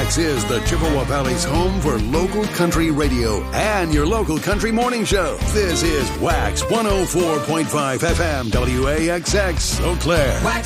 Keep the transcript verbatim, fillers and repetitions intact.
X is the Chippewa Valley's home for local country radio and your local country morning show. This is Wax one oh four point five F M W A X X Eau Claire. Wax